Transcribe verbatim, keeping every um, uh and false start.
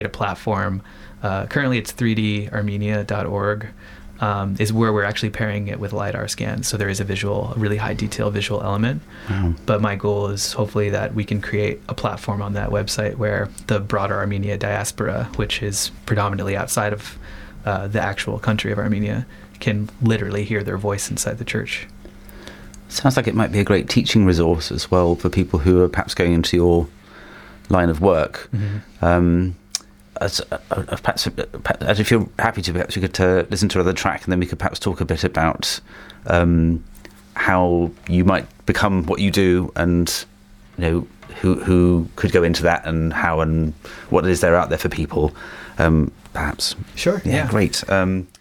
a platform. Uh, currently, it's three d armenia dot org. Um, is where we're actually pairing it with LiDAR scans. So there is a visual, a really high detail visual element. Wow. But my goal is hopefully that we can create a platform on that website where the broader Armenia diaspora, which is predominantly outside of uh, the actual country of Armenia, can literally hear their voice inside the church. Sounds like it might be a great teaching resource as well for people who are perhaps going into your line of work. Mm-hmm. Um, As, uh, uh, perhaps, uh, perhaps, if you're happy to, perhaps we could uh, listen to another track, and then we could perhaps talk a bit about um, how you might become what you do, and you know who who could go into that, and how and what is there out there for people. Um, perhaps. Sure. Yeah. yeah. Great. Um,